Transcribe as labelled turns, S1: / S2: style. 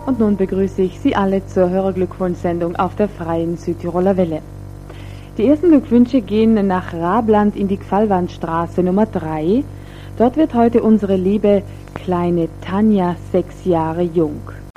S1: Und nun begrüße ich Sie alle zur Hörerglückwunschsendung auf der Freien Südtiroler Welle. Die ersten Glückwünsche gehen nach Rabland in die Gfallwandstraße Nummer 3. Dort wird heute unsere liebe kleine Tanja 6 Jahre jung.